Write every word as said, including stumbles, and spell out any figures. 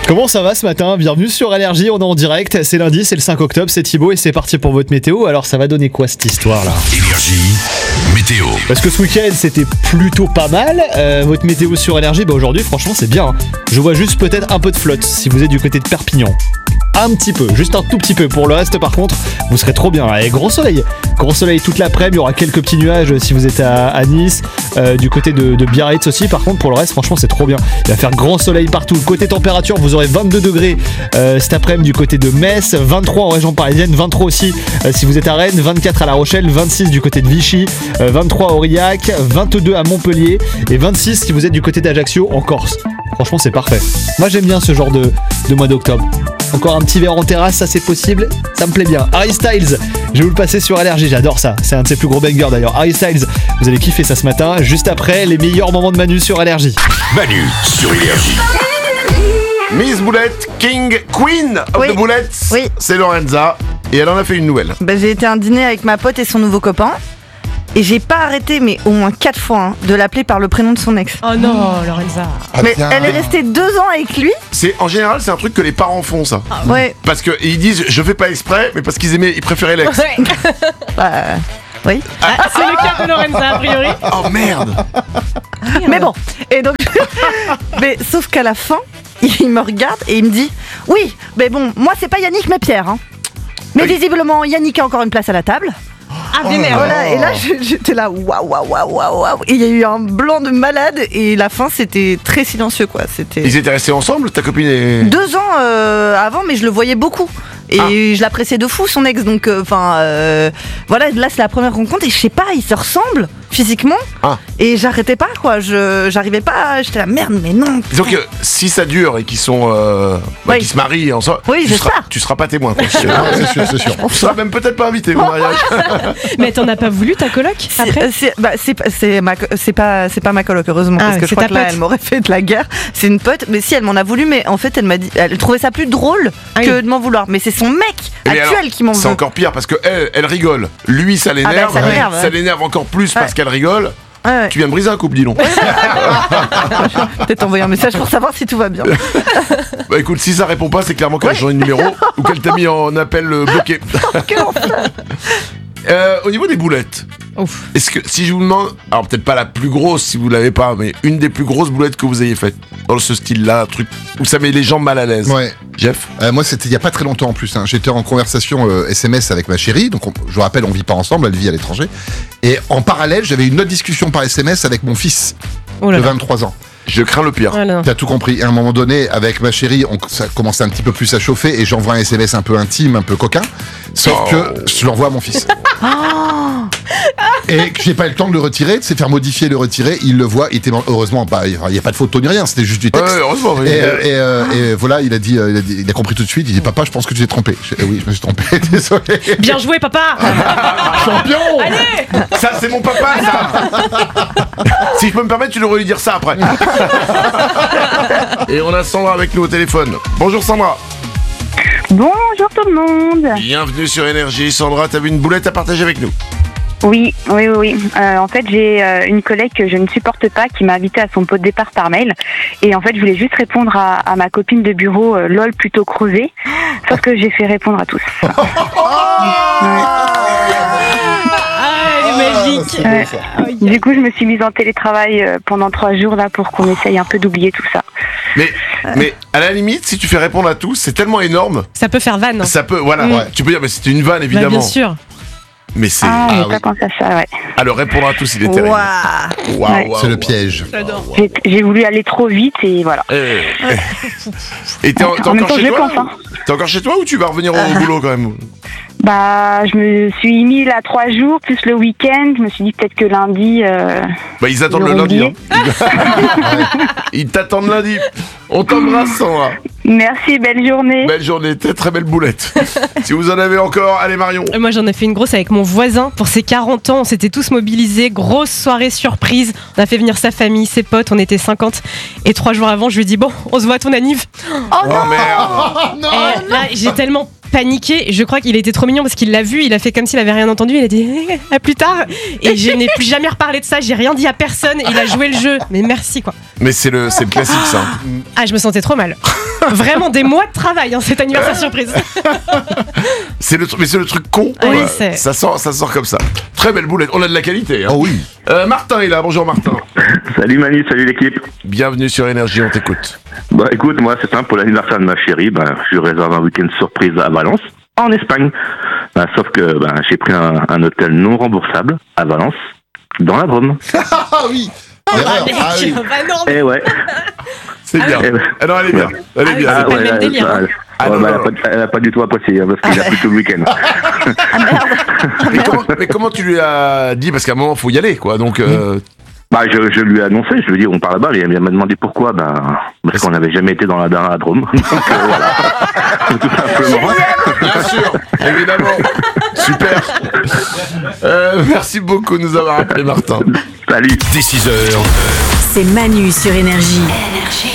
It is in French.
Comment ça va ce matin? Bienvenue sur Allergie, on est en direct, c'est lundi, c'est le cinq octobre, c'est Thibaut et c'est parti pour votre météo. Alors ça va donner quoi cette histoire là? Énergie, météo. Parce que ce week-end c'était plutôt pas mal, euh, votre météo sur Allergie, bah aujourd'hui franchement c'est bien. Hein. Je vois juste peut-être un peu de flotte si vous êtes du côté de Perpignan. Un petit peu, juste un tout petit peu. Pour le reste par contre, vous serez trop bien. Et gros soleil, gros soleil toute l'après-midi, il y aura quelques petits nuages si vous êtes à, à Nice, euh, du côté de, de Biarritz aussi. Par contre pour le reste franchement c'est trop bien. Il va faire grand soleil partout. Côté température, vous aurez vingt-deux degrés euh, cet après-midi du côté de Metz, vingt-trois en région parisienne, vingt-trois aussi euh, si vous êtes à Rennes, vingt-quatre à La Rochelle, vingt-six du côté de Vichy, euh, vingt-trois à Aurillac, vingt-deux à Montpellier et vingt-six si vous êtes du côté d'Ajaccio en Corse. Franchement c'est parfait. Moi j'aime bien ce genre de, de mois d'octobre. Encore un petit verre en terrasse, ça c'est possible, ça me plaît bien. Harry Styles, je vais vous le passer sur Allergie, j'adore ça, c'est un de ses plus gros bangers d'ailleurs. Harry Styles, vous allez kiffer ça ce matin, juste après les meilleurs moments de Manu sur Allergie. Manu sur Énergie. Miss Boulette, King, Queen of Oui. the Boulettes, Oui. c'est Lorenza et elle en a fait une nouvelle. Bah, j'ai été à un dîner avec ma pote et son nouveau copain. Et j'ai pas arrêté, mais au moins quatre fois, hein, de l'appeler par le prénom de son ex. Oh non, Lorenza. Ah, mais bien. elle est restée deux ans avec lui. C'est en général c'est un truc que les parents font ça. Ouais. Parce que ils disent je fais pas exprès, mais parce qu'ils aimaient, ils préféraient l'ex. Ouais. Bah, oui. Ah, c'est le cas de Lorenza, a priori. Oh merde. Mais bon. Et donc, mais sauf qu'à la fin, il me regarde et il me dit, oui, mais bon, moi c'est pas Yannick mais Pierre. Hein. Mais Oui. visiblement Yannick a encore une place à la table. Ah, vénère. Voilà, et là je- j'étais là, waouh, waouh, waouh, waouh, waouh. Et il y a eu un blanc de malade et la fin c'était très silencieux quoi. C'était Ils étaient restés ensemble, ta copine et... deux ans euh, avant, mais je le voyais beaucoup. Et Ah. je l'appréciais de fou son ex, donc enfin euh, voilà, là c'est la première rencontre et je sais pas, ils se ressemblent physiquement Ah. et j'arrêtais pas quoi, je j'arrivais pas, j'étais là merde mais non. Disons que si ça dure et qu'ils sont, euh, bah, Oui. qu'ils se marient ensemble, Oui, tu, j'espère. seras, tu seras pas témoin. quoi. C'est sûr, c'est sûr. Tu seras même peut-être pas invité au mariage. Mais t'en as pas voulu, ta coloc, C'est après euh, c'est bah, c'est pas- c'est ma co- c'est pas c'est pas ma coloc heureusement Ah, parce que je c'est crois ta que là pote. elle m'aurait fait de la guerre. C'est une pote, mais si elle m'en a voulu, mais en fait elle m'a dit elle trouvait ça plus drôle Ah que oui. de m'en vouloir. Mais c'est son mec Mais actuel alors, qui m'en c'est veut. encore pire parce que elle, elle rigole. Lui, ça l'énerve. bah, ça l'énerve, ouais. Ça l'énerve encore plus parce Ouais. qu'elle rigole. Ouais, ouais. Tu viens de briser un couple, dis donc. Peut-être envoyer un message pour savoir si tout va bien. Bah écoute, si ça répond pas, c'est clairement qu'elle a changé de numéro ou qu'elle t'a mis en appel euh, bloqué. Euh, au niveau des boulettes, Ouf. est-ce que si je vous demande, alors peut-être pas la plus grosse si vous l'avez pas, mais une des plus grosses boulettes que vous ayez faites dans ce style-là, un truc où ça met les gens mal à l'aise. Ouais. Jeff, Euh, moi, c'était il y a pas très longtemps en plus. Hein. J'étais en conversation euh, S M S avec ma chérie. Donc, on- je vous rappelle, on vit pas ensemble. Elle vit à l'étranger. Et en parallèle, j'avais une autre discussion par S M S avec mon fils Oh là de là. vingt-trois ans. je crains le pire. Oh là. T'as tout compris. Et à un moment donné, avec ma chérie, on, ça commençait un petit peu plus à chauffer et j'envoie un S M S un peu intime, un peu coquin. Sauf Oh. que je l'envoie à mon fils. Et que j'ai pas eu le temps de le retirer, de se faire modifier, le retirer. Il le voit. Il était heureusement pas. Il y a pas de photo ni rien. C'était juste du Ouais, texte. heureusement. oui. Et, euh, et, euh, et voilà, il a dit, euh, il a dit- il a compris tout de suite. Il dit papa, je pense que tu t'es trompé. Je- eh oui, je me suis trompé. Désolé. Bien joué, papa. Champion. Ça, c'est mon papa, ça. Si je peux me permettre, tu devrais lui dire ça après. Et on a Sandra avec nous au téléphone. Bonjour Sandra. Bonjour tout le monde. Bienvenue sur Énergie. Sandra, t'avais une boulette à partager avec nous. Oui, oui, oui. oui. Euh, en fait, j'ai euh, une collègue que je ne supporte pas qui m'a invité à son pot de départ par mail. Et en fait, je voulais juste répondre à, à ma copine de bureau, euh, lol plutôt creusé. Sauf que j'ai fait répondre à tous. Ouais. Ah, elle est magique. Ouais. Du coup, je me suis mise en télétravail euh, pendant trois jours là pour qu'on essaye un peu d'oublier tout ça. Mais, mais à la limite, si tu fais répondre à tous, c'est tellement énorme. Ça peut faire vanne. Hein. Ça peut, voilà. Mm. Tu peux dire, mais c'était une vanne Bah, évidemment. bien sûr. Mais c'est. Ah, j'ai ah pas oui. pensé à ça, ouais. À le répondre à tous, il est terrible. Waouh. Waouh, Ouais. waouh, C'est le waouh. piège. J'adore. J'ai, j'ai voulu aller trop vite et voilà. Eh. Et t'es, en- t'es En même encore temps, chez je toi pense, hein. T'es encore chez toi ou tu vas revenir au boulot quand même? Bah, je me suis mis là trois jours, plus le week-end. Je me suis dit peut-être que lundi... Euh... Bah ils attendent Ils le auront lundi. oublié. Hein. Ils t'attendent lundi. On t'embrasse Sandra. Merci, belle journée. Belle journée, très très belle boulette. Si vous en avez encore, allez Marion. Euh, Moi, j'en ai fait une grosse avec mon voisin pour ses quarante ans. On s'était tous mobilisés. Grosse soirée surprise. On a fait venir sa famille, ses potes. On était cinquante. Et trois jours avant, je lui ai dit bon, on se voit à ton anniv. Oh, merde. Et là, j'ai tellement paniqué. Je crois qu'il était trop mignon parce qu'il l'a vu. Il a fait comme s'il avait rien entendu. Il a dit eh, à plus tard. Et je n'ai plus jamais reparlé de ça. J'ai rien dit à personne. Il a joué le jeu. Mais merci quoi. Mais c'est le, c'est le classique ça. Ah, je me sentais trop mal. Vraiment des mois de travail, hein, cet anniversaire surprise. C'est le truc, mais c'est le truc con. Oui, quoi. c'est- Ça sort, ça sort comme ça. Très belle boulette. On a de la qualité. Hein. Oh oui. Euh, Martin est là. Bonjour Martin. Salut Manu, salut l'équipe. Bienvenue sur Énergie. On t'écoute. Bah écoute, moi c'est simple, pour l'anniversaire de ma chérie, bah, je lui réserve un week-end surprise à Valence, en Espagne. Bah, sauf que bah, j'ai pris un, un hôtel non remboursable à Valence, dans la Drôme. Ah oui. L'erreur. mec, Ah oui. bah non, mais- Eh ouais. C'est bien. Eh ben. Ah non, elle est bien. Elle est Ah oui, bien. c'est elle est pas bien. le même délire, hein. elle, Ah ouais, non, bah, elle, non, a pas, elle a pas du tout apprécié, hein, parce qu'il a pris tout le week-end. Mais comment, mais comment tu lui as dit? Parce qu'à un moment, faut y aller, quoi. Donc, euh, Bah, je, je lui ai annoncé, je lui ai dit, on part là-bas, et elle m'a demandé pourquoi, bah, parce qu'on n'avait jamais été dans la, dans la Drôme. Donc, euh, voilà. Tout simplement. bien sûr, évidemment. Super. Euh, merci beaucoup de nous avoir appelé, Martin. Salut. Dès six heures, C'est Manu sur Énergie.